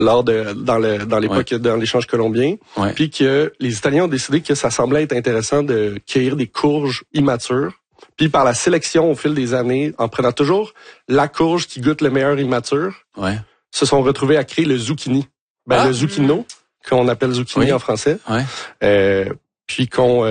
dans l'époque dans l'échange colombien, puis que les Italiens ont décidé que ça semblait être intéressant de cueillir des courges immatures. Puis par la sélection au fil des années, en prenant toujours la courge qui goûte le meilleur immature, se sont retrouvés à créer le zucchini. Le zucchino, qu'on appelle zucchini en français. Puis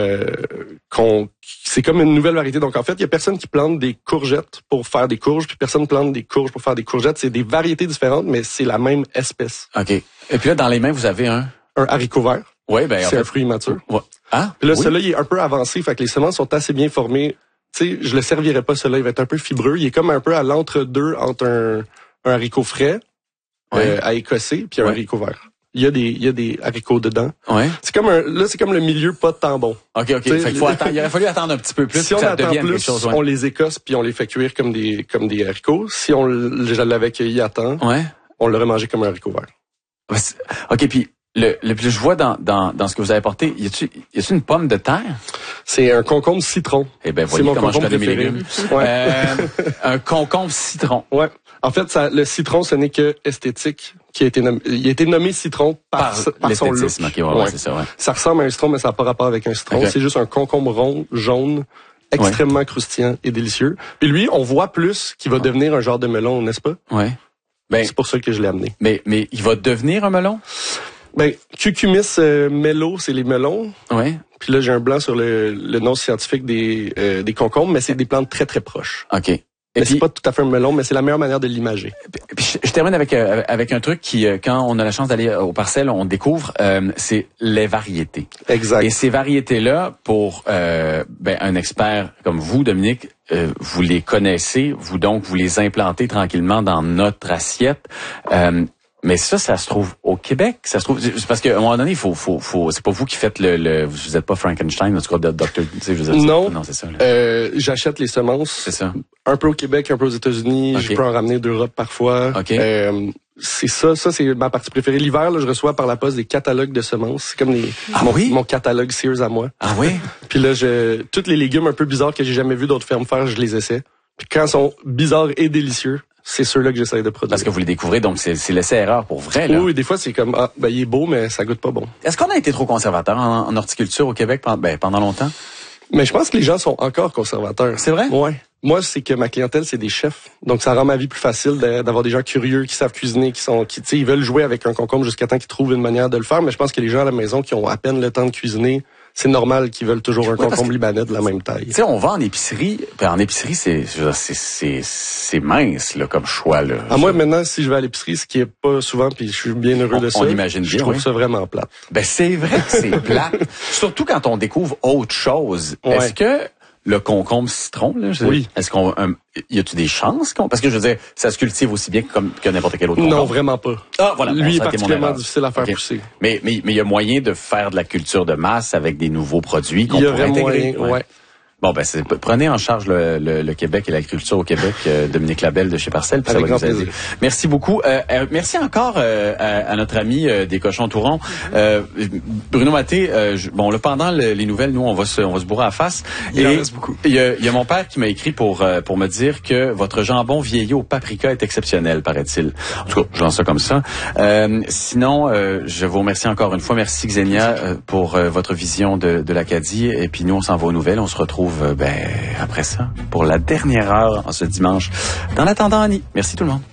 c'est comme une nouvelle variété. Donc en fait, il y a personne qui plante des courgettes pour faire des courges, puis personne plante des courges pour faire des courgettes. C'est des variétés différentes, mais c'est la même espèce. OK. Et puis là, dans les mains, vous avez un haricot vert. Oui, c'est un fruit immature. Ah. Puis là, celui-là, il est un peu avancé, fait que les semences sont assez bien formées. Tu sais, je le servirais pas, celui-là, il va être un peu fibreux. Il est comme un peu à l'entre-deux entre un haricot frais à écosser puis un haricot vert. Il y a des haricots dedans. C'est comme c'est comme le milieu pas de temps bon. OK. Fait qu'il il aurait fallu attendre un petit peu plus si que on ça attend devienne plus, quelque chose. On les écosse puis on les fait cuire comme des haricots. Si je l'avais cueilli à temps, on l'aurait mangé comme un haricot vert. OK, puis je vois dans ce que vous avez porté, y a-t-il une pomme de terre? C'est un concombre citron. Eh ben, voyez comment je connais mes légumes. Un concombre citron. Ouais. En fait, le citron, ce n'est que esthétique. Il a été nommé citron par son look. C'est ça, Ça ressemble à un citron, mais ça n'a pas rapport avec un citron. C'est juste un concombre rond, jaune, extrêmement croustillant et délicieux. Puis lui, on voit plus qu'il va devenir un genre de melon, n'est-ce pas? Ouais. C'est pour ça que je l'ai amené. Mais il va devenir un melon? Cucumis mello, c'est les melons. Puis là, j'ai un blanc sur le nom scientifique des concombres, mais c'est des plantes très, très proches. OK. Mais c'est pas tout à fait un melon, mais c'est la meilleure manière de l'imager. Puis je termine avec un truc qui, quand on a la chance d'aller aux parcelles, on découvre, c'est les variétés. Exact. Et ces variétés-là, pour un expert comme vous, Dominique, vous les connaissez, vous les implantez tranquillement dans notre assiette. Mais ça se trouve au Québec. Ça se trouve, c'est parce qu'à un moment donné, c'est pas vous qui faites vous êtes pas Frankenstein, en tout cas, docteur, non, c'est ça. J'achète les semences. C'est ça. Un peu au Québec, un peu aux États-Unis. Je peux en ramener d'Europe parfois. C'est ça c'est ma partie préférée. L'hiver, là, je reçois par la poste des catalogues de semences. C'est comme mon catalogue Sears à moi. Ah oui? Puis là, tous les légumes un peu bizarres que j'ai jamais vu d'autres fermes faire, je les essaie. Puis quand ils sont bizarres et délicieux, c'est ceux-là que j'essaie de produire. Parce que vous les découvrez, donc c'est l'essai-erreur pour vrai, là. Oui, des fois, c'est comme, il est beau, mais ça goûte pas bon. Est-ce qu'on a été trop conservateur en horticulture au Québec pendant longtemps? Mais je pense que les gens sont encore conservateurs. C'est vrai? Ouais. Moi, c'est que ma clientèle, c'est des chefs. Donc, ça rend ma vie plus facile d'avoir des gens curieux, qui savent cuisiner, ils veulent jouer avec un concombre jusqu'à temps qu'ils trouvent une manière de le faire. Mais je pense que les gens à la maison qui ont à peine le temps de cuisiner, c'est normal qu'ils veulent toujours un concombre libanais de la même taille. Tu sais, on va en épicerie. En épicerie, c'est mince, là, comme choix, là. Moi, maintenant, si je vais à l'épicerie, ce qui est pas souvent, puis je suis bien heureux de ça. On imagine bien. Je trouve ça vraiment plate. C'est vrai que c'est plate. Surtout quand on découvre autre chose. Est-ce que le concombre citron, là, est-ce qu'on, y a-tu des chances parce que je veux dire, ça se cultive aussi bien que n'importe quel autre concombre? Non, vraiment pas. Voilà. Lui est particulièrement difficile à faire pousser. Mais il y a moyen de faire de la culture de masse avec des nouveaux produits qu'on pourrait intégrer. Ouais. Bon, prenez en charge le Québec et l'agriculture au Québec, Dominique Labelle de chez Parcelles, puis ça va nous aider. Merci beaucoup. Merci encore à notre ami des cochons Touron. Bruno Maté, là, pendant les nouvelles, nous, on va se bourrer à la face. Il en reste beaucoup. Il y a mon père qui m'a écrit pour me dire que votre jambon vieilli au paprika est exceptionnel, paraît-il. En tout cas, je lance ça comme ça. Sinon, je vous remercie encore une fois. Merci, Xenia, pour votre vision de l'Acadie. Et puis, nous, on s'en va aux nouvelles. On se retrouve après ça, pour la dernière heure en ce dimanche. Dans l'attendant, Annie. Merci tout le monde.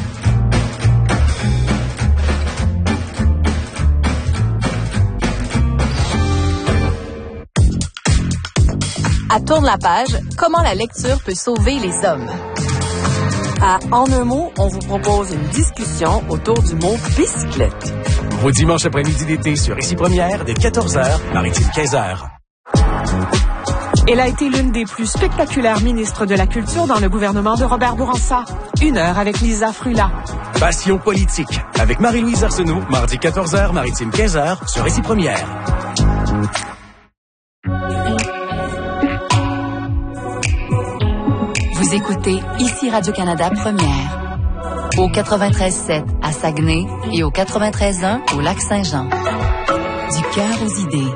À Tourne la page, comment la lecture peut sauver les hommes. À En un mot, on vous propose une discussion autour du mot bicyclette. Vos dimanches après-midi d'été sur Ici Première, dès 14h, Maritime 15h. Elle a été l'une des plus spectaculaires ministres de la Culture dans le gouvernement de Robert Bourassa. 1 heure avec Lisa Frula. Passion politique, avec Marie-Louise Arsenault, mardi 14h, Maritime 15h, sur Ici Première. Vous écoutez Ici Radio-Canada Première. Au 93.7 à Saguenay et au 93.1 au Lac-Saint-Jean. Du cœur aux idées.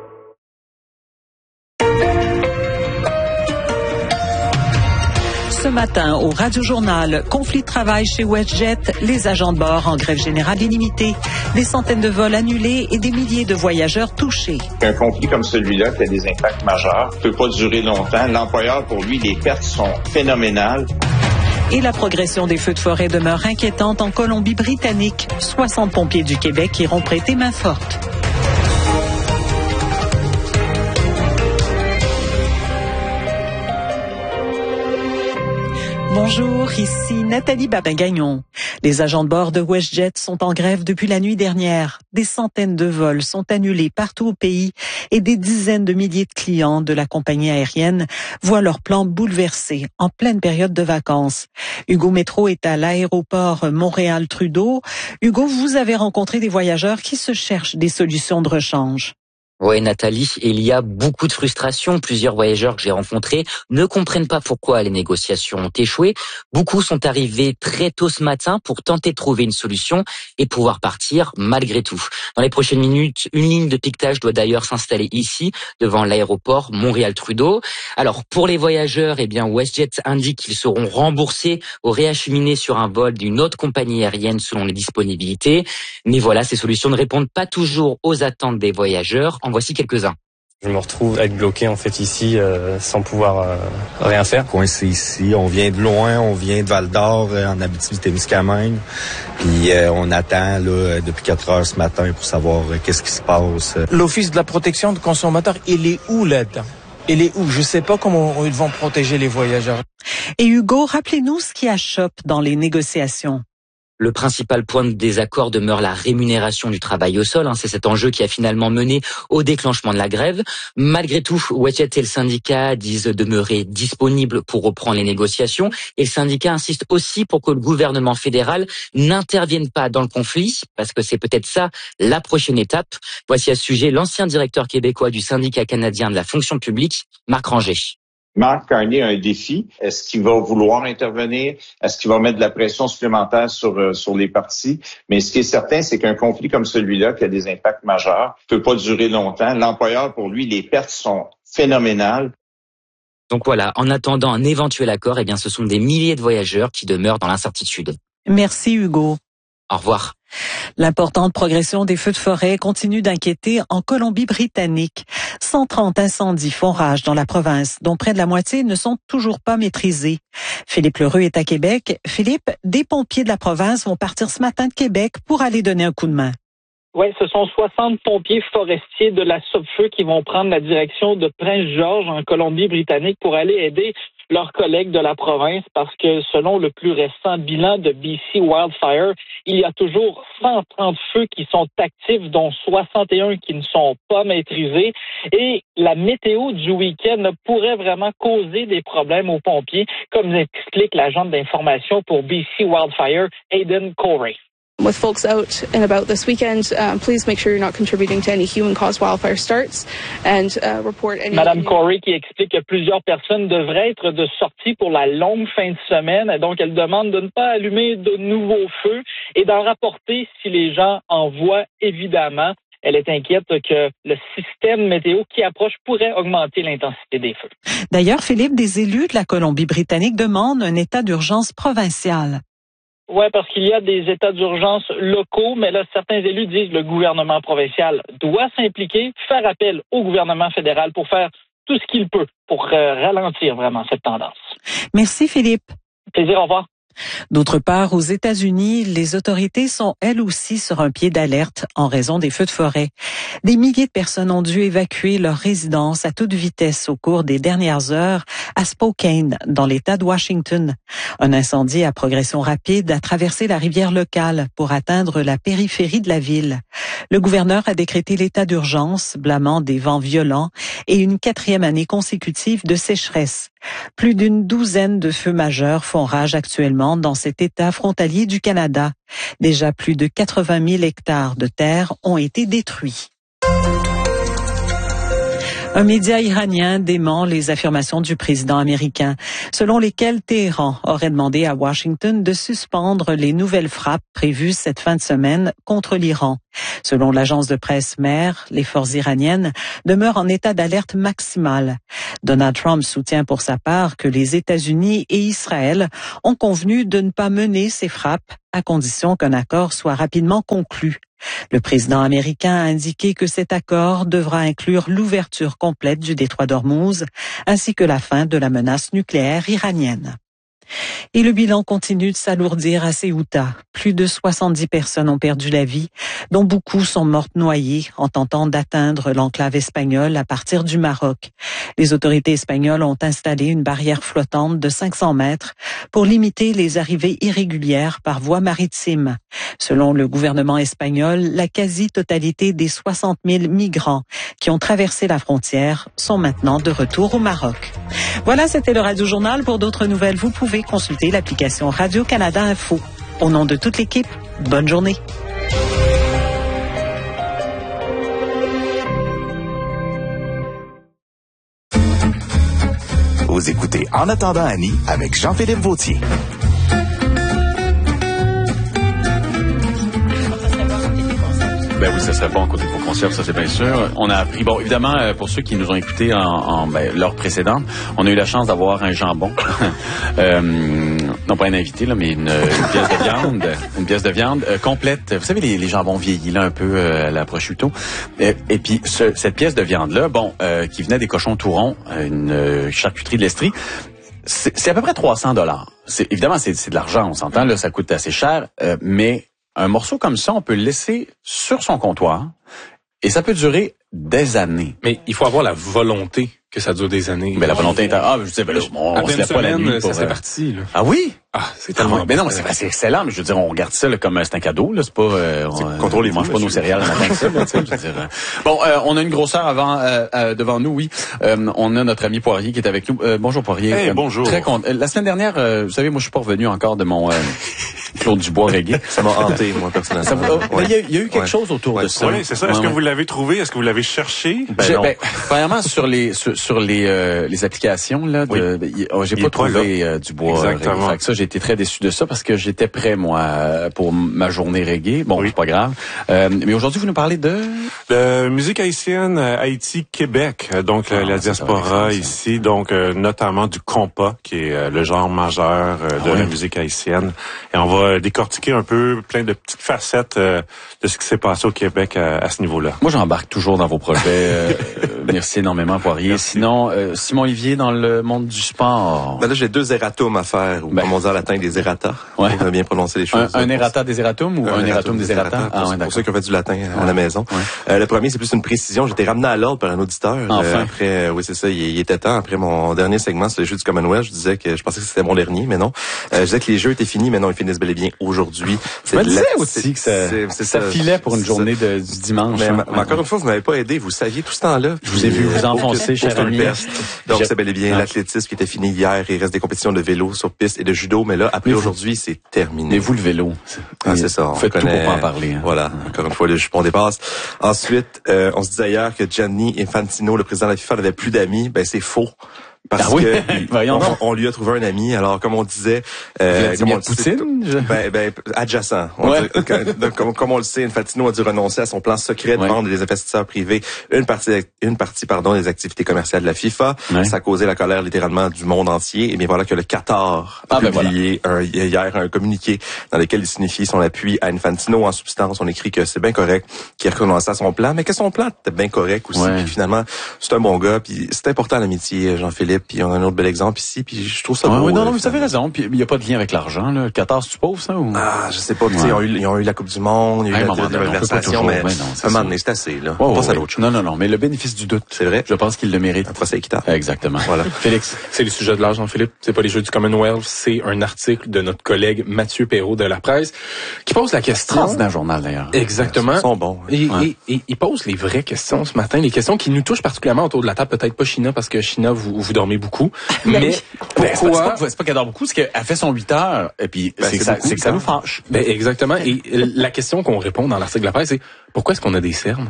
Ce matin au Radio-Journal, conflit de travail chez WestJet, les agents de bord en grève générale illimitée, des centaines de vols annulés et des milliers de voyageurs touchés. Un conflit comme celui-là qui a des impacts majeurs ne peut pas durer longtemps. L'employeur, pour lui, les pertes sont phénoménales. Et la progression des feux de forêt demeure inquiétante en Colombie-Britannique. 60 pompiers du Québec iront prêter main forte. Bonjour, ici Nathalie Babin-Gagnon. Les agents de bord de WestJet sont en grève depuis la nuit dernière. Des centaines de vols sont annulés partout au pays et des dizaines de milliers de clients de la compagnie aérienne voient leurs plans bouleversés en pleine période de vacances. Hugo Métro est à l'aéroport Montréal-Trudeau. Hugo, vous avez rencontré des voyageurs qui se cherchent des solutions de rechange. Oui, Nathalie, il y a beaucoup de frustration. Plusieurs voyageurs que j'ai rencontrés ne comprennent pas pourquoi les négociations ont échoué. Beaucoup sont arrivés très tôt ce matin pour tenter de trouver une solution et pouvoir partir malgré tout. Dans les prochaines minutes, une ligne de piquetage doit d'ailleurs s'installer ici, devant l'aéroport Montréal-Trudeau. Alors, pour les voyageurs, WestJet indique qu'ils seront remboursés ou réacheminés sur un vol d'une autre compagnie aérienne selon les disponibilités. Mais voilà, ces solutions ne répondent pas toujours aux attentes des voyageurs. En voici quelques-uns. Je me retrouve à être bloqué en fait ici sans pouvoir rien faire. Coincé ici, on vient de loin, on vient de Val-d'Or en Abitibi-Témiscamingue. Puis on attend là depuis 4 heures ce matin pour savoir qu'est-ce qui se passe. L'Office de la protection des consommateurs, il est où là-dedans? Il est où? Je sais pas comment ils vont protéger les voyageurs. Et Hugo, rappelez-nous ce qui achoppe dans les négociations. Le principal point de désaccord demeure la rémunération du travail au sol. C'est cet enjeu qui a finalement mené au déclenchement de la grève. Malgré tout, WestJet et le syndicat disent demeurer disponibles pour reprendre les négociations. Et le syndicat insiste aussi pour que le gouvernement fédéral n'intervienne pas dans le conflit, parce que c'est peut-être ça la prochaine étape. Voici à ce sujet l'ancien directeur québécois du syndicat canadien de la fonction publique, Marc Ranger. Mark Carney a un défi. Est-ce qu'il va vouloir intervenir? Est-ce qu'il va mettre de la pression supplémentaire sur les partis? Mais ce qui est certain, c'est qu'un conflit comme celui-là, qui a des impacts majeurs, ne peut pas durer longtemps. L'employeur, pour lui, les pertes sont phénoménales. Donc voilà, en attendant un éventuel accord, ce sont des milliers de voyageurs qui demeurent dans l'incertitude. Merci Hugo. Au revoir. L'importante progression des feux de forêt continue d'inquiéter en Colombie-Britannique. 130 incendies font rage dans la province, dont près de la moitié ne sont toujours pas maîtrisés. Philippe Lheureux est à Québec. Philippe, des pompiers de la province vont partir ce matin de Québec pour aller donner un coup de main. Oui, ce sont 60 pompiers forestiers de la SOPFEU qui vont prendre la direction de Prince-Georges en Colombie-Britannique pour aller aider leurs collègues de la province parce que selon le plus récent bilan de BC Wildfire, il y a toujours 130 feux qui sont actifs, dont 61 qui ne sont pas maîtrisés. Et la météo du week-end pourrait vraiment causer des problèmes aux pompiers, comme explique l'agente d'information pour BC Wildfire, Aidan Corey. With folks out and about this weekend, please make sure you're not contributing to any human-caused wildfire starts and report any... Madame Corey qui explique que plusieurs personnes devraient être de sortie pour la longue fin de semaine. Donc, elle demande de ne pas allumer de nouveaux feux et d'en rapporter si les gens en voient, évidemment. Elle est inquiète que le système météo qui approche pourrait augmenter l'intensité des feux. D'ailleurs, Philippe, des élus de la Colombie-Britannique demandent un état d'urgence provincial. Oui, parce qu'il y a des états d'urgence locaux, mais là, certains élus disent que le gouvernement provincial doit s'impliquer, faire appel au gouvernement fédéral pour faire tout ce qu'il peut pour ralentir vraiment cette tendance. Merci, Philippe. Plaisir, au revoir. D'autre part, aux États-Unis, les autorités sont elles aussi sur un pied d'alerte en raison des feux de forêt. Des milliers de personnes ont dû évacuer leur résidence à toute vitesse au cours des dernières heures à Spokane, dans l'État de Washington. Un incendie à progression rapide a traversé la rivière locale pour atteindre la périphérie de la ville. Le gouverneur a décrété l'état d'urgence, blâmant des vents violents et une 4e année consécutive de sécheresse. Plus d'une douzaine de feux majeurs font rage actuellement dans cet État frontalier du Canada. Déjà plus de 80 000 hectares de terre ont été détruits. Un média iranien dément les affirmations du président américain, selon lesquelles Téhéran aurait demandé à Washington de suspendre les nouvelles frappes prévues cette fin de semaine contre l'Iran. Selon l'agence de presse MER, les forces iraniennes demeurent en état d'alerte maximale. Donald Trump soutient pour sa part que les États-Unis et Israël ont convenu de ne pas mener ces frappes à condition qu'un accord soit rapidement conclu. Le président américain a indiqué que cet accord devra inclure l'ouverture complète du détroit d'Ormuz ainsi que la fin de la menace nucléaire iranienne. Et le bilan continue de s'alourdir à Ceuta. Plus de 70 personnes ont perdu la vie, dont beaucoup sont mortes noyées en tentant d'atteindre l'enclave espagnole à partir du Maroc. Les autorités espagnoles ont installé une barrière flottante de 500 mètres pour limiter les arrivées irrégulières par voie maritime. Selon le gouvernement espagnol, la quasi-totalité des 60 000 migrants qui ont traversé la frontière sont maintenant de retour au Maroc. Voilà, c'était le Radio Journal. Pour d'autres nouvelles, vous pouvez consulter l'application Radio-Canada Info. Au nom de toute l'équipe, bonne journée. Vous écoutez En attendant Annie avec Jean-Philippe Vautier. Ben oui, ça serait bon à côté de vos concerts, ça c'est bien sûr. On a appris, bon, évidemment, pour ceux qui nous ont écoutés en l'heure précédente, on a eu la chance d'avoir un jambon. Non pas un invité, là, mais une pièce de viande. Une pièce de viande complète. Vous savez, les jambons vieillis, là, un peu à la prosciutto. Et puis, cette pièce de viande-là, qui venait des cochons tourons, une charcuterie de l'Estrie, c'est à peu près $300. Évidemment, c'est de l'argent, on s'entend, là, ça coûte assez cher, mais un morceau comme ça, on peut le laisser sur son comptoir et ça peut durer des années. Mais il faut avoir la volonté que ça dure des années. Mais la volonté est... je disais, on se lève pas la nuit pour... Ça fait partie, là. Ah oui? Ah, c'est tellement... Mais non, c'est excellent, mais je veux dire, on regarde ça là, comme c'est un cadeau, là, c'est pas... on mange pas nos céréales le matin que ça, là, tu sais, je veux dire. Bon, on a une grosseur devant nous, oui. On a notre ami Poirier qui est avec nous. Bonjour Poirier. Hey, bonjour. Très content. La semaine dernière, vous savez, moi je suis pas revenu encore de mon Claude Dubois reggae. Ça m'a hanté, moi, personnellement. Il y a eu quelque chose autour de ça. Oui, c'est ça. Est-ce que vous l'avez trouvé? Est-ce que vous l'avez cherché? Premièrement, sur les applications, là, j'ai pas trouvé du bois Exactement. reggae. Fait que ça, j'ai été très déçu de ça parce que j'étais prêt, moi, pour ma journée reggae. Bon, c'est pas grave. Mais aujourd'hui, vous nous parlez de musique haïtienne, Haïti, Québec. Donc, la diaspora ici. Donc, notamment du compas, qui est le genre majeur de la musique haïtienne. Et on va décortiquer un peu plein de petites facettes de ce qui s'est passé au Québec à ce niveau-là. Moi, j'embarque toujours dans vos projets. Merci énormément, Poirier. Merci. Sinon, Simon Olivier, dans le monde du sport. Là, j'ai 2 erratums à faire, ou comme on dit en latin, des errata. Ouais. On va bien prononcer les choses. Un errata des erratums ou un erratum des errata? Pour ceux qui ont fait du latin à la maison. Ouais. Le premier, c'est plus une précision. J'ai été ramené à l'ordre par un auditeur. Enfin. Après, oui, c'est ça, il était temps. Après mon dernier segment sur les Jeux du Commonwealth, je disais que je pensais que c'était mon dernier, mais non. Je disais que les Jeux étaient finis, mais non, ils finissent bel et bien aujourd'hui. Je me disais aussi que ça filait pour une journée du dimanche. Mais encore une fois, vous m'avez pas aidé. Vous saviez tout ce temps-là. Je vous ai vu vous enfoncer, cher ami. Donc, c'est bel et bien l'athlétisme qui était fini hier. Il reste des compétitions de vélo sur piste et de judo, mais là, après aujourd'hui, c'est terminé. Mais vous, le vélo. C'est ça. Faites tout pour pas en parler. Voilà. Encore une fois, le jupon dépasse. Ensuite, on se disait hier que Gianni Infantino, le président de la FIFA, n'avait plus d'amis. Ben, c'est faux. Parce que on lui a trouvé un ami. Alors, comme on disait, Poutine, adjacent. Comme on le sait, Infantino a dû renoncer à son plan secret de vendre des investisseurs privés une partie des activités commerciales de la FIFA. Ouais. Ça a causé la colère littéralement du monde entier. Et bien voilà que le Qatar a publié hier un communiqué dans lequel il signifie son appui à Infantino. En substance, on écrit que c'est bien correct qu'il ait renoncé à son plan, mais que son plan était bien correct aussi. Puis finalement, c'est un bon gars. Puis c'est important l'amitié, Jean-Philippe. Puis on a un autre bel exemple ici, puis je trouve ça beau. Non, vous avez raison. Puis il y a pas de lien avec l'argent, là. Le Qatar, c'est pauvre, ça, ou? Ah, je sais pas. Tu sais, ils ont eu la Coupe du Monde, il y a eu la conversation, mais un moment donné, c'est assez, là. On passe à l'autre chose. Non, mais le bénéfice du doute. C'est vrai. Je pense qu'il le mérite. Un procès équitable. Exactement. Voilà. Félix. C'est le sujet de l'âge, Jean-Philippe. C'est pas les Jeux du Commonwealth, c'est un article de notre collègue Mathieu Perrault de La Presse qui pose la question. C'est un journal, d'ailleurs. Exactement. Ils sont bons. Et il pose les vraies questions ce matin, les questions qui nous touchent particulièrement autour de la table, peut-être pas China, parce que China, vous dormez beaucoup. Mais pourquoi? C'est pas qu'elle dort beaucoup, c'est qu'elle fait son 8 heures, et puis c'est que ça nous fâche. Exactement. Et la question qu'on répond dans l'article de La Presse, c'est pourquoi est-ce qu'on a des cernes?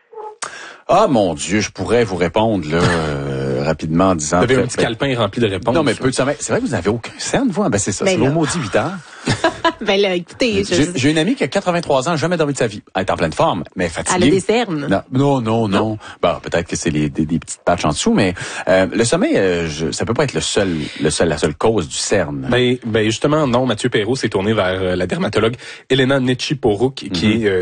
Ah, mon Dieu, je pourrais vous répondre, là, rapidement, en disant... Vous avez un petit calepin rempli de réponses. Non, mais c'est vrai que vous n'avez aucun cerne, vous? Ben, c'est ça, c'est le maudit 8 heures. Ben là, écoutez, j'ai une amie qui a 83 ans, jamais dormi de sa vie. Elle est en pleine forme, mais fatiguée. Elle a des cernes. Non. Bon, peut-être que c'est des petites patchs en dessous, mais le sommeil, ça peut pas être la seule cause du cerne. Ben justement, non. Mathieu Perrault s'est tourné vers la dermatologue Elena Nechiporuk, qui est